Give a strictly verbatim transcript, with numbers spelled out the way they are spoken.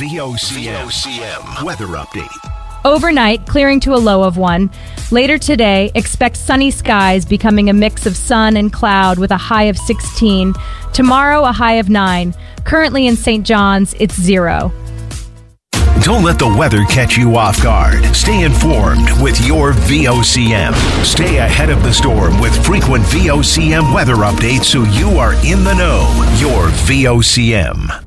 V O C M, V O C M weather update. Overnight, clearing to a low of one. Later today, expect sunny skies becoming a mix of sun and cloud with a high of sixteen. Tomorrow, a high of nine. Currently in Saint John's, it's zero. Don't let the weather catch you off guard. Stay informed with your V O C M. Stay ahead of the storm with frequent V O C M weather updates so you are in the know. Your V O C M.